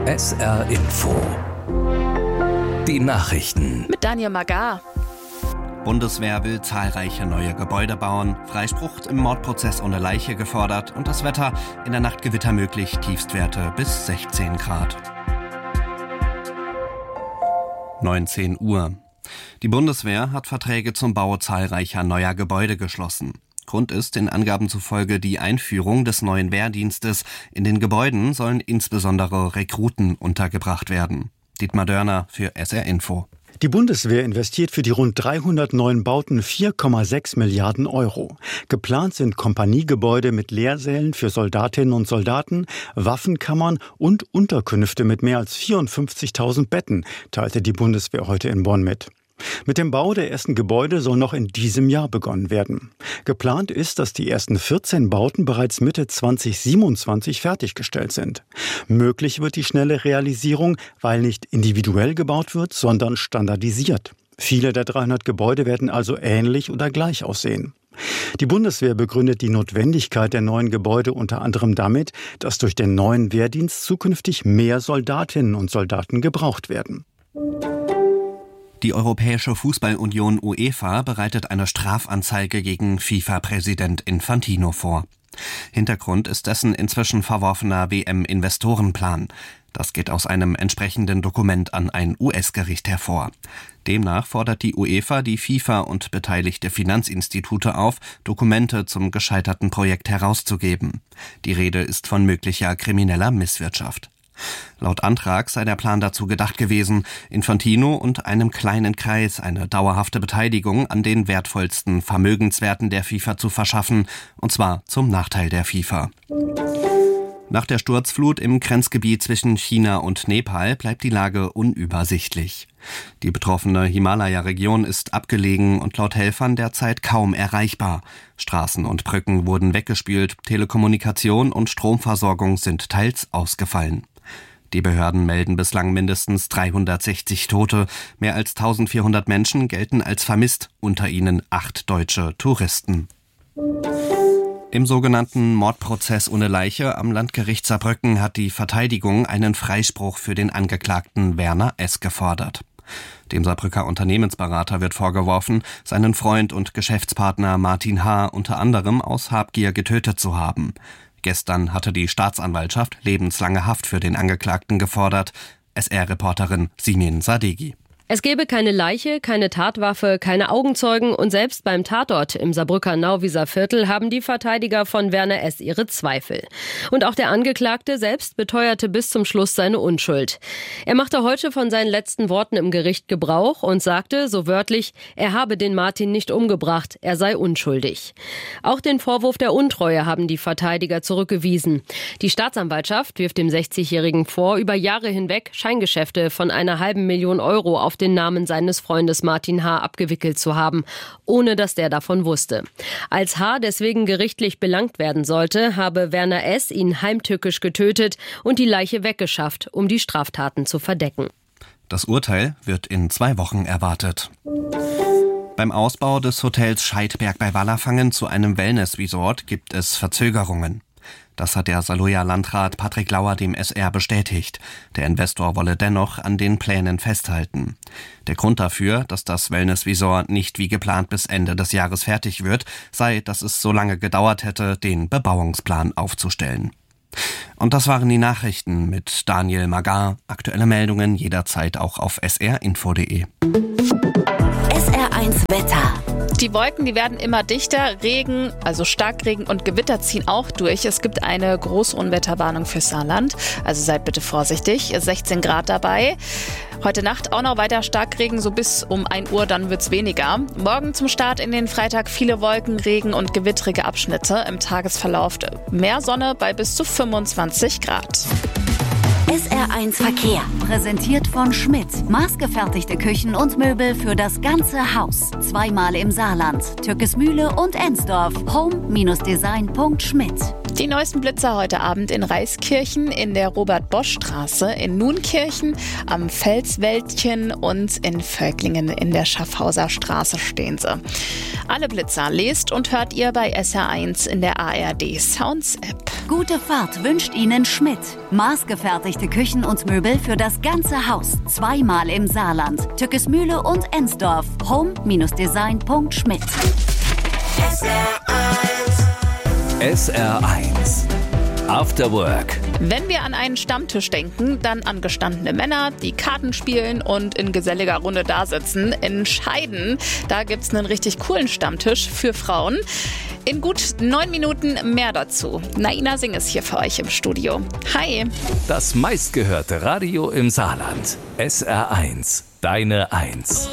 SR Info. Die Nachrichten. Mit Daniel Magar. Bundeswehr will zahlreiche neue Gebäude bauen, Freispruch im Mordprozess ohne Leiche gefordert und das Wetter: in der Nacht Gewitter möglich, Tiefstwerte bis 16 Grad. 19 Uhr. Die Bundeswehr hat Verträge zum Bau zahlreicher neuer Gebäude geschlossen. Grund ist den Angaben zufolge die Einführung des neuen Wehrdienstes. In den Gebäuden sollen insbesondere Rekruten untergebracht werden. Dietmar Dörner für SR Info. Die Bundeswehr investiert für die rund 300 neuen Bauten 4,6 Milliarden Euro. Geplant sind Kompaniegebäude mit Lehrsälen für Soldatinnen und Soldaten, Waffenkammern und Unterkünfte mit mehr als 54.000 Betten, teilte die Bundeswehr heute in Bonn mit. Mit dem Bau der ersten Gebäude soll noch in diesem Jahr begonnen werden. Geplant ist, dass die ersten 14 Bauten bereits Mitte 2027 fertiggestellt sind. Möglich wird die schnelle Realisierung, weil nicht individuell gebaut wird, sondern standardisiert. Viele der 300 Gebäude werden also ähnlich oder gleich aussehen. Die Bundeswehr begründet die Notwendigkeit der neuen Gebäude unter anderem damit, dass durch den neuen Wehrdienst zukünftig mehr Soldatinnen und Soldaten gebraucht werden. Die Europäische Fußballunion UEFA bereitet eine Strafanzeige gegen FIFA-Präsident Infantino vor. Hintergrund ist dessen inzwischen verworfener WM-Investorenplan. Das geht aus einem entsprechenden Dokument an ein US-Gericht hervor. Demnach fordert die UEFA die FIFA und beteiligte Finanzinstitute auf, Dokumente zum gescheiterten Projekt herauszugeben. Die Rede ist von möglicher krimineller Misswirtschaft. Laut Antrag sei der Plan dazu gedacht gewesen, Infantino und einem kleinen Kreis eine dauerhafte Beteiligung an den wertvollsten Vermögenswerten der FIFA zu verschaffen, und zwar zum Nachteil der FIFA. Nach der Sturzflut im Grenzgebiet zwischen China und Nepal bleibt die Lage unübersichtlich. Die betroffene Himalaya-Region ist abgelegen und laut Helfern derzeit kaum erreichbar. Straßen und Brücken wurden weggespült, Telekommunikation und Stromversorgung sind teils ausgefallen. Die Behörden melden bislang mindestens 360 Tote. Mehr als 1400 Menschen gelten als vermisst, unter ihnen 8 deutsche Touristen. Im sogenannten Mordprozess ohne Leiche am Landgericht Saarbrücken hat die Verteidigung einen Freispruch für den Angeklagten Werner S. gefordert. Dem Saarbrücker Unternehmensberater wird vorgeworfen, seinen Freund und Geschäftspartner Martin H. unter anderem aus Habgier getötet zu haben. Gestern hatte die Staatsanwaltschaft lebenslange Haft für den Angeklagten gefordert. SR-Reporterin Simin Sadeghi. Es gebe keine Leiche, keine Tatwaffe, keine Augenzeugen und selbst beim Tatort im Saarbrücker Nauwieser Viertel haben die Verteidiger von Werner S. ihre Zweifel. Und auch der Angeklagte selbst beteuerte bis zum Schluss seine Unschuld. Er machte heute von seinen letzten Worten im Gericht Gebrauch und sagte, so wörtlich, er habe den Martin nicht umgebracht, er sei unschuldig. Auch den Vorwurf der Untreue haben die Verteidiger zurückgewiesen. Die Staatsanwaltschaft wirft dem 60-Jährigen vor, über Jahre hinweg Scheingeschäfte von einer $500.000 auf den Namen seines Freundes Martin H. abgewickelt zu haben, ohne dass der davon wusste. Als H. deswegen gerichtlich belangt werden sollte, habe Werner S. ihn heimtückisch getötet und die Leiche weggeschafft, um die Straftaten zu verdecken. Das Urteil wird in 2 Wochen erwartet. Beim Ausbau des Hotels Scheidberg bei Wallerfangen zu einem Wellness-Resort gibt es Verzögerungen. Das hat der Saarlouer Landrat Patrick Lauer dem SR bestätigt. Der Investor wolle dennoch an den Plänen festhalten. Der Grund dafür, dass das Wellness-Resort nicht wie geplant bis Ende des Jahres fertig wird, sei, dass es so lange gedauert hätte, den Bebauungsplan aufzustellen. Und das waren die Nachrichten mit Daniel Magar. Aktuelle Meldungen jederzeit auch auf srinfo.de. SR1 Wetter. Die Wolken, die werden immer dichter. Regen, also Starkregen und Gewitter ziehen auch durch. Es gibt eine Großunwetterwarnung für Saarland. Also seid bitte vorsichtig. 16 Grad dabei. Heute Nacht auch noch weiter Starkregen, so bis um 1 Uhr, dann wird's weniger. Morgen zum Start in den Freitag viele Wolken, Regen und gewittrige Abschnitte. Im Tagesverlauf mehr Sonne bei bis zu 25 Grad. SR1 Verkehr. Präsentiert von Schmidt. Maßgefertigte Küchen und Möbel für das ganze Haus. 2-mal im Saarland. Türkismühle und Ensdorf. Home-design.schmidt. Die neuesten Blitzer heute Abend in Reiskirchen, in der Robert-Bosch-Straße, in Nunkirchen, am Felswäldchen und in Völklingen in der Schaffhauser Straße stehen sie. Alle Blitzer lest und hört ihr bei SR1 in der ARD Sounds App. Gute Fahrt wünscht Ihnen Schmidt. Maßgefertigte Küchen und Möbel für das ganze Haus. 2-mal im Saarland. Tückesmühle und Ensdorf. home-design.schmidt. SR1 After Work. Wenn wir an einen Stammtisch denken, dann an gestandene Männer, die Karten spielen und in geselliger Runde dasitzen. In Scheiden, da gibt's einen richtig coolen Stammtisch für Frauen. In gut 9 Minuten mehr dazu. Naina Singh ist hier für euch im Studio. Hi. Das meistgehörte Radio im Saarland. SR1, deine 1.